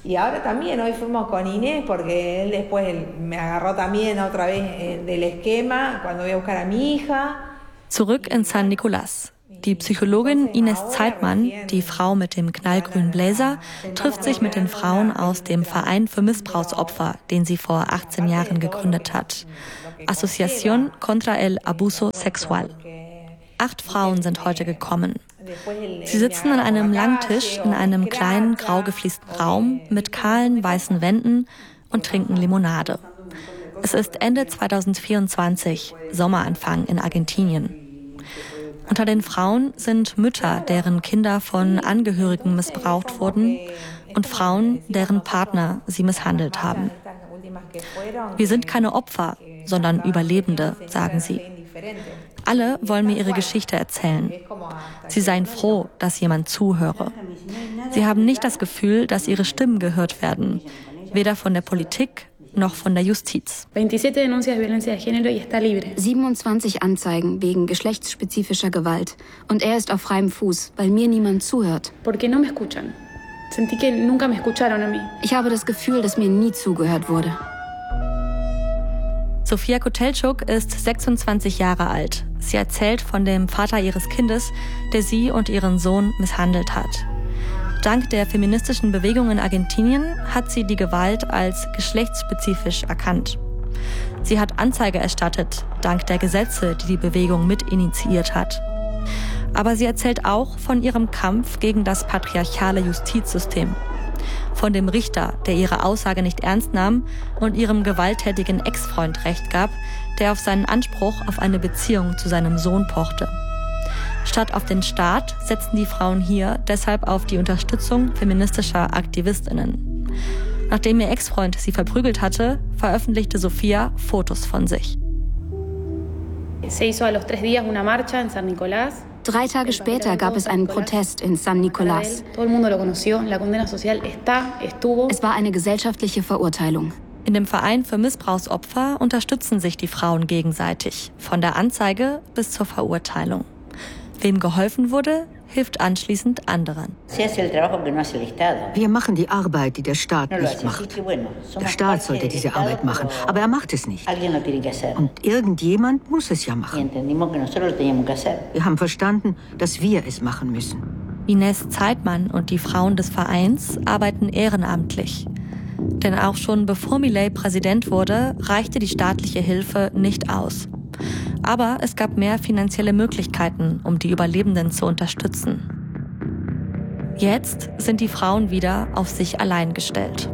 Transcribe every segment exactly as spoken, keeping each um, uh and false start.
Y ahora también, hoy fuimos con Inés, porque él después me agarró también otra vez del esquema, cuando voy a buscar a mi hija. Zurück in San Nicolás. Die Psychologin Ines Zeitmann, die Frau mit dem knallgrünen Bläser, trifft sich mit den Frauen aus dem Verein für Missbrauchsopfer, den sie vor achtzehn Jahren gegründet hat. Asociación contra el Abuso Sexual. Acht Frauen sind heute gekommen. Sie sitzen an einem langen Tisch in einem kleinen, grau gefliesten Raum mit kahlen, weißen Wänden und trinken Limonade. Es ist Ende zweitausendvierundzwanzig, Sommeranfang in Argentinien. Unter den Frauen sind Mütter, deren Kinder von Angehörigen missbraucht wurden, und Frauen, deren Partner sie misshandelt haben. Wir sind keine Opfer, sondern Überlebende, sagen sie. Alle wollen mir ihre Geschichte erzählen. Sie seien froh, dass jemand zuhöre. Sie haben nicht das Gefühl, dass ihre Stimmen gehört werden, weder von der Politik noch von der Justiz. siebenundzwanzig Anzeigen wegen geschlechtsspezifischer Gewalt. Und er ist auf freiem Fuß, weil mir niemand zuhört. Ich habe das Gefühl, dass mir nie zugehört wurde. Sofia Koteltschuk ist sechsundzwanzig Jahre alt. Sie erzählt von dem Vater ihres Kindes, der sie und ihren Sohn misshandelt hat. Dank der feministischen Bewegung in Argentinien hat sie die Gewalt als geschlechtsspezifisch erkannt. Sie hat Anzeige erstattet, dank der Gesetze, die die Bewegung mit initiiert hat. Aber sie erzählt auch von ihrem Kampf gegen das patriarchale Justizsystem. Von dem Richter, der ihre Aussage nicht ernst nahm und ihrem gewalttätigen Ex-Freund Recht gab, der auf seinen Anspruch auf eine Beziehung zu seinem Sohn pochte. Statt auf den Staat setzten die Frauen hier deshalb auf die Unterstützung feministischer AktivistInnen. Nachdem ihr Ex-Freund sie verprügelt hatte, veröffentlichte Sofia Fotos von sich. Drei Tage später gab es einen Protest in San Nicolás. Es war eine gesellschaftliche Verurteilung. In dem Verein für Missbrauchsopfer unterstützen sich die Frauen gegenseitig, von der Anzeige bis zur Verurteilung. Wem geholfen wurde, hilft anschließend anderen. Wir machen die Arbeit, die der Staat nicht macht. Der Staat sollte diese Arbeit machen, aber er macht es nicht. Und irgendjemand muss es ja machen. Wir haben verstanden, dass wir es machen müssen. Ines Zeitmann und die Frauen des Vereins arbeiten ehrenamtlich. Denn auch schon bevor Milei Präsident wurde, reichte die staatliche Hilfe nicht aus. Aber es gab mehr finanzielle Möglichkeiten, um die Überlebenden zu unterstützen. Jetzt sind die Frauen wieder auf sich allein gestellt.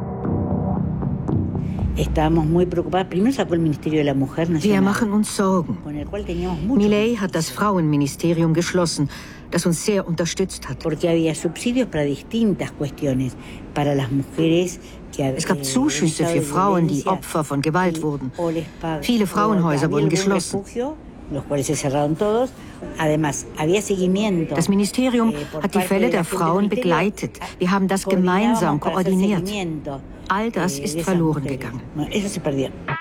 Wir machen uns Sorgen. Milei hat das Frauenministerium geschlossen, das uns sehr unterstützt hat. Es gab Zuschüsse für Frauen, die Opfer von Gewalt wurden. Viele Frauenhäuser wurden geschlossen. Das Ministerium hat die Fälle der Frauen begleitet. Wir haben das gemeinsam koordiniert. All das ist verloren gegangen.